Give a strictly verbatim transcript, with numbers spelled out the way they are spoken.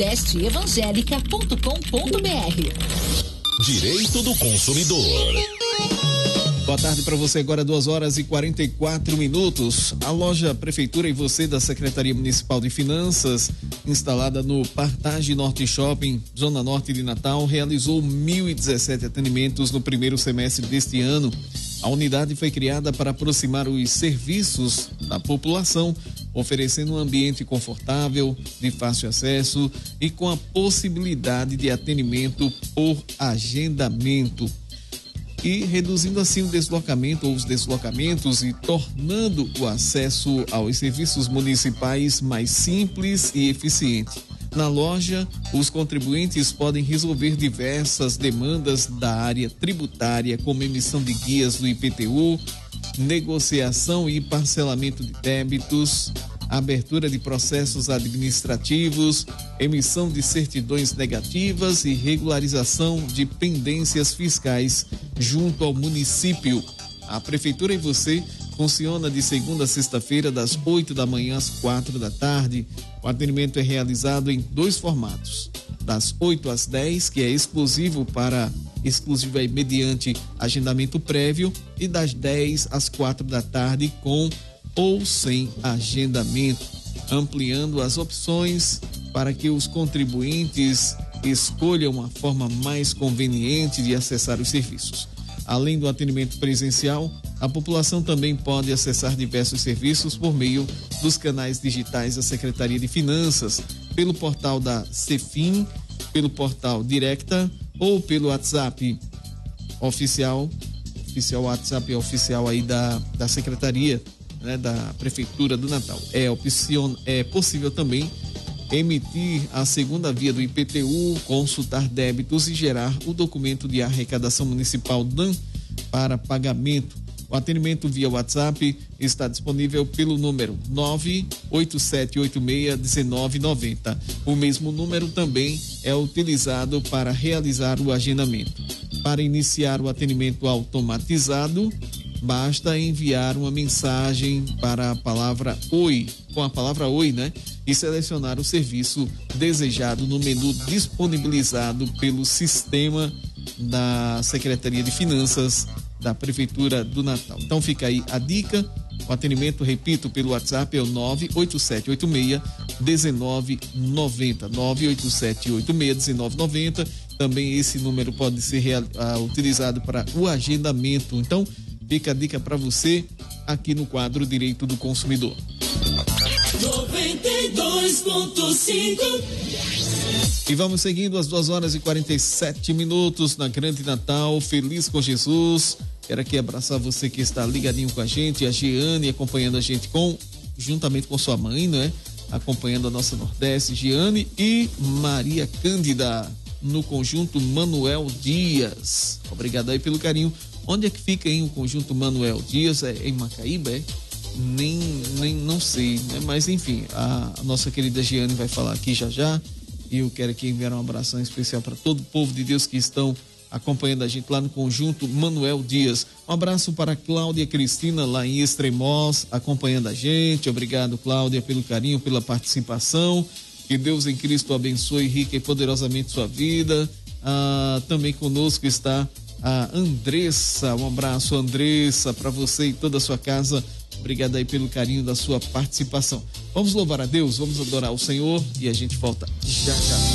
investe evangélica ponto com ponto br. Direito do consumidor. Boa tarde para você, agora duas horas e quarenta e quatro minutos. A loja Prefeitura e Você da Secretaria Municipal de Finanças, instalada no Partage Norte Shopping, Zona Norte de Natal, realizou mil e dezessete atendimentos no primeiro semestre deste ano. A unidade foi criada para aproximar os serviços da população, oferecendo um ambiente confortável, de fácil acesso e com a possibilidade de atendimento por agendamento. E reduzindo assim o deslocamento ou os deslocamentos e tornando o acesso aos serviços municipais mais simples e eficiente. Na loja, os contribuintes podem resolver diversas demandas da área tributária, como emissão de guias do I P T U, negociação e parcelamento de débitos, abertura de processos administrativos, emissão de certidões negativas e regularização de pendências fiscais junto ao município. A Prefeitura e Você funciona de segunda a sexta-feira, das oito da manhã às quatro da tarde. O atendimento é realizado em dois formatos: das oito às dez, que é exclusivo para exclusivo é mediante agendamento prévio, e das dez às quatro da tarde com ou sem agendamento, ampliando as opções para que os contribuintes escolham a forma mais conveniente de acessar os serviços. Além do atendimento presencial, a população também pode acessar diversos serviços por meio dos canais digitais da Secretaria de Finanças, pelo portal da Cefim, pelo portal Directa ou pelo WhatsApp oficial, oficial WhatsApp oficial aí da, da Secretaria, né, da Prefeitura do Natal. É, opcion, é possível também emitir a segunda via do I P T U, consultar débitos e gerar o documento de arrecadação municipal D A M para pagamento. O atendimento via WhatsApp está disponível pelo número nove oito sete oito seis um nove nove zero. O mesmo número também é utilizado para realizar o agendamento. Para iniciar o atendimento automatizado, basta enviar uma mensagem para a palavra Oi, com a palavra Oi, né? E selecionar o serviço desejado no menu disponibilizado pelo sistema da Secretaria de Finanças da Prefeitura do Natal. Então fica aí a dica. O atendimento, repito, pelo WhatsApp é o nove oito sete oito seis um nove nove zero, nove oito sete oito seis um nove nove zero. Também esse número pode ser real, uh, utilizado para o agendamento. Então fica a dica para você aqui no quadro Direito do Consumidor. noventa e dois ponto cinco. E vamos seguindo às duas horas e quarenta e sete minutos na Grande Natal, feliz com Jesus. Quero aqui abraçar você que está ligadinho com a gente, a Giane acompanhando a gente com, juntamente com sua mãe, né? Acompanhando a nossa Nordeste, Giane e Maria Cândida, no conjunto Manuel Dias. Obrigado aí pelo carinho. Onde é que fica, hein, o conjunto Manuel Dias? É em Macaíba, é? Nem, nem, não sei, né? Mas enfim, a, a nossa querida Giane vai falar aqui já já. E eu quero aqui enviar um abração especial para todo o povo de Deus que estão acompanhando a gente lá no conjunto Manuel Dias. Um abraço para Cláudia Cristina lá em Extremoz, acompanhando a gente. Obrigado, Cláudia, pelo carinho, pela participação. Que Deus em Cristo abençoe rica e poderosamente sua vida. Ah, também conosco está a Andressa. Um abraço, Andressa, para você e toda a sua casa. Obrigado aí pelo carinho da sua participação. Vamos louvar a Deus, vamos adorar o Senhor e a gente volta já já.